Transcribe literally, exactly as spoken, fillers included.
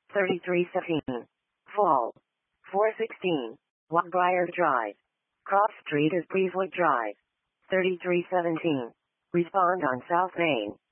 thirty-three seventeen. Fall. four sixteen. Whitebriar Drive. Cross Street is Breezewood Drive. thirty-three seventeen. Respond on South Main.